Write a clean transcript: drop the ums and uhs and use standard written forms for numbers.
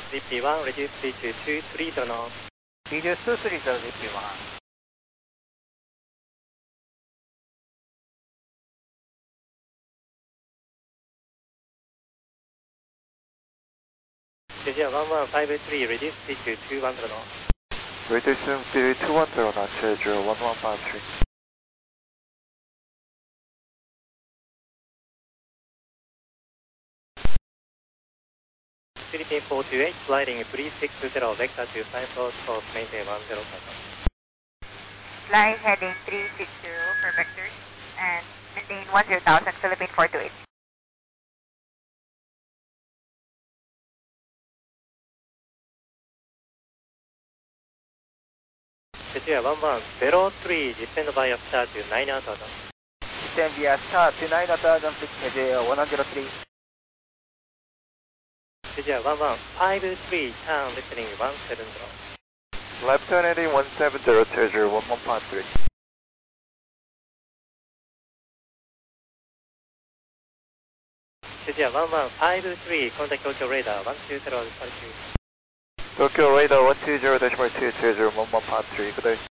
DP1, reduce to 3 knots. Reduce to 30 DP1. Cesar 1153, reduce to 210 knots. Reducing speed 210 knots, Cesar 1153. Philippine 428, sliding 360, vector to 54 course, maintain 10 seconds. Line heading 360 for vectors and maintain 10,000, Philippine 428. Cesar 1103, descend via star to 9000. Descend via star to 9000, Cesar 103. Cesar 1153, turn listening 170. Left turn heading 170, Cesar 1153. Cesar 1153, contact Tokyo radar 120.2. Tokyo radar 120.2, Cesar 1153, good day.